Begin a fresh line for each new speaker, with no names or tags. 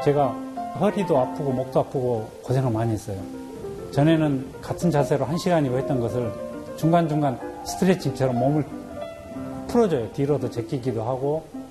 제가 허리도 아프고 목도 아프고 고생을 많이 했어요. 전에는 같은 자세로 1시간이고 했던 것을 중간중간 스트레칭처럼 몸을 풀어줘요. 뒤로도 제끼기도 하고